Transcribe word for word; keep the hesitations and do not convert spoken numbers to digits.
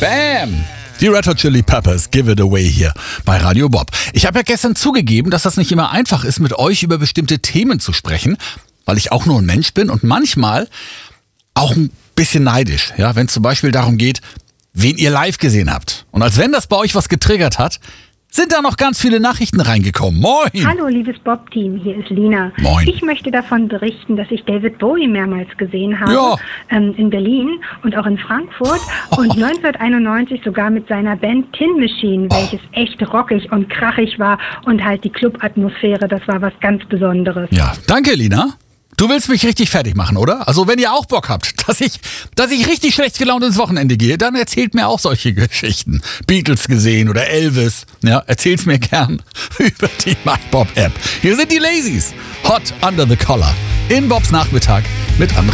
Bam! Die Red Hot Chili Peppers, Give It Away hier bei Radio Bob. Ich habe ja gestern zugegeben, dass das nicht immer einfach ist, mit euch über bestimmte Themen zu sprechen, weil ich auch nur ein Mensch bin und manchmal auch ein bisschen neidisch, ja, wenn es zum Beispiel darum geht, wen ihr live gesehen habt. Und als wenn das bei euch was getriggert hat, sind da noch ganz viele Nachrichten reingekommen. Moin! Hallo, liebes Bob-Team, hier ist Lina. Moin. Ich möchte davon berichten, dass ich David Bowie mehrmals gesehen habe, Ja. ähm, in Berlin und auch in Frankfurt und neunzehnhunderteinundneunzig sogar mit seiner Band Tin Machine, welches echt rockig und krachig war und halt die Club-Atmosphäre, das war was ganz Besonderes. Ja, danke, Lina. Du willst mich richtig fertig machen, oder? Also wenn ihr auch Bock habt, dass ich, dass ich richtig schlecht gelaunt ins Wochenende gehe, dann erzählt mir auch solche Geschichten. Beatles gesehen oder Elvis. Ja, erzählt's mir gern über die MyBob-App. Hier sind die Lazies. Hot Under the Collar. In Bobs Nachmittag mit André.